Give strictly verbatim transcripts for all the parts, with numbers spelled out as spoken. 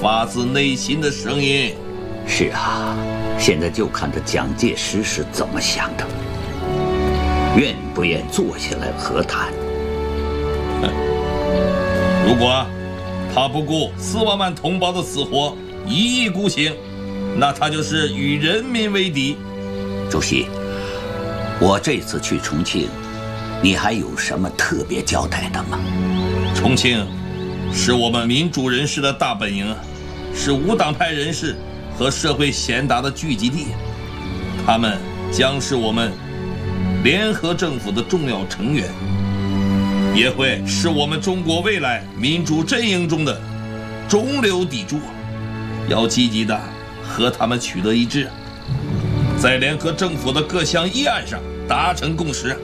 发自内心的声音。 是啊，现在就看他蒋介石是怎么想的，愿不愿坐下来和谈。 如果他不顾四万万同胞的死活，一意孤行，那他就是与人民为敌。 主席，我这次去重庆，你还有什么特别交代的吗？ 重庆是我们民主人士的大本营，是无党派人士和社会贤达的聚集地，他们将是我们联合政府的重要成员，也会是我们中国未来民主阵营中的中流砥柱，要积极的和他们取得一致，在联合政府的各项议案上达成共识。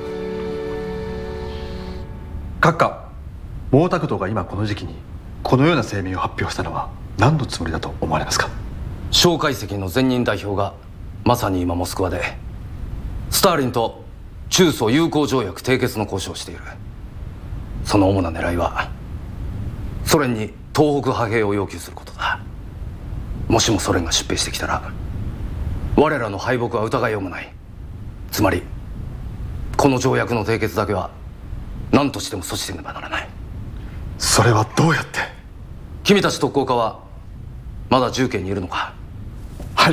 閣下、毛沢東が今この時期にこのような声明を発表したのは何のつもりだと思われますか？ 蒋介石の前任代表がまさに今モスクワでスターリンと中ソ友好条約締結の交渉をしている。その主な狙いはソ連に東北派兵を要求することだ。もしもソ連が出兵してきたら我らの敗北は疑いようもない。つまりこの条約の締結だけは何としても阻止せねばならない。 それはどうやって？ 君たち特攻家はまだ重慶にいるのか？ はい。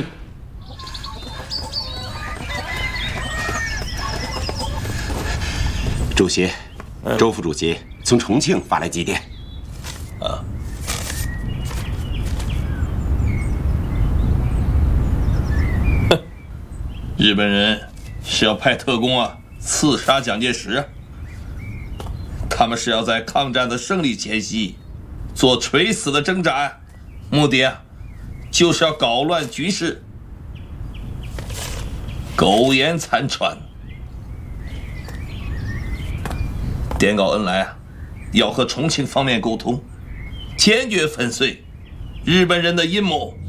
主席，周副主席从重庆发来急电。 啊。哼，日本人是要派特工啊刺杀蒋介石，他们是要在抗战的胜利前夕做垂死的挣扎，目的啊就是要搞乱局势，苟延残喘。电告恩来啊，要和重庆方面沟通，坚决粉碎日本人的阴谋。